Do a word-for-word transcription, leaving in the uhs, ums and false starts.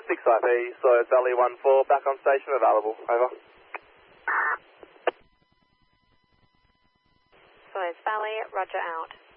six I P, Sawyers Valley one four, back on station available. Over. Sawyers Valley, roger out.